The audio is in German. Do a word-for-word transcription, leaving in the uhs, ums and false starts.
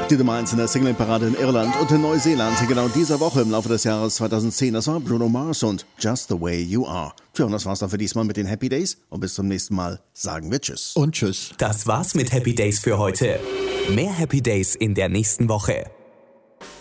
Die Nummer eins in der Single-Parade in Irland und in Neuseeland. Genau dieser Woche im Laufe des Jahres zweitausendzehn. Das war Bruno Mars und Just the Way You Are. Tja, und das war's dann für diesmal mit den Happy Days. Und bis zum nächsten Mal sagen wir Tschüss. Und Tschüss. Das war's mit Happy Days für heute. Mehr Happy Days in der nächsten Woche.